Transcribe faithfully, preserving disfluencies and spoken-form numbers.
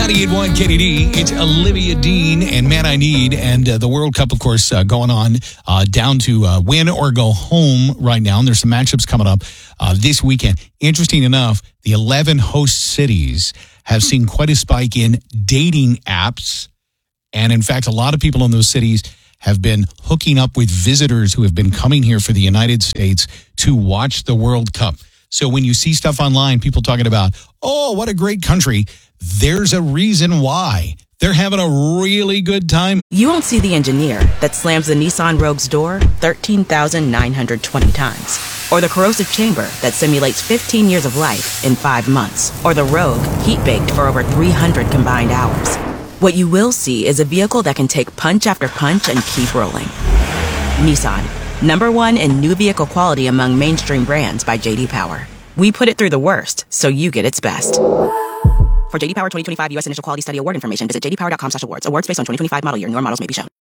ninety-eight point one K D D. It's Olivia Dean and Man I Need. And uh, the World Cup, of course, uh, going on uh, down to uh, win or go home right now. And there's some matchups coming up uh, this weekend. Interesting enough, the eleven host cities have seen quite a spike in dating apps. And in fact, a lot of people in those cities have been hooking up with visitors who have been coming here for the United States to watch the World Cup. So when you see stuff online, people talking about, oh, what a great country, there's a reason why. They're having a really good time. You won't see the engineer that slams the Nissan Rogue's door thirteen thousand nine hundred twenty times. Or the corrosive chamber that simulates fifteen years of life in five months. Or the Rogue heat-baked for over three hundred combined hours. What you will see is a vehicle that can take punch after punch and keep rolling. Nissan, number one in new vehicle quality among mainstream brands by J D Power. We put it through the worst, so you get its best. For J D Power twenty twenty-five U S Initial Quality Study Award information, visit j d power dot com slash awards. Awards based on twenty twenty-five model year. Newer models may be shown.